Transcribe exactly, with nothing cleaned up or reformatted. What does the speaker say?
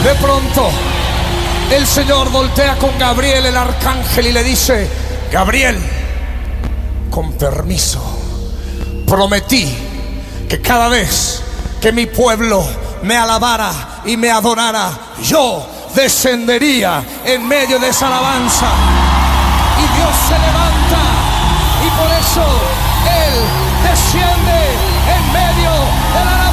De pronto el Señor voltea con Gabriel, el arcángel, y le dice: Gabriel, con permiso, prometí que cada vez que mi pueblo me alabara y me adorara, yo descendería en medio de esa alabanza. Y Dios se levanta, y por eso Él desciende en medio de la alabanza.